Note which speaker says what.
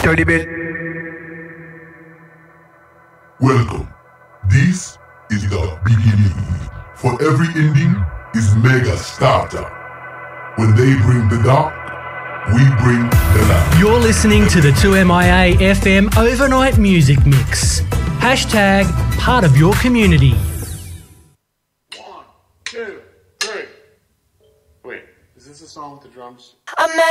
Speaker 1: Dirty bit.
Speaker 2: Welcome. This is the beginning. For every ending is mega starter. When they bring the dark, we bring the light.
Speaker 3: You're listening to the 2MIA FM Overnight Music Mix. Hashtag part of your community.
Speaker 4: 1, 2, 3. Wait, is this a song with the drums?
Speaker 5: I met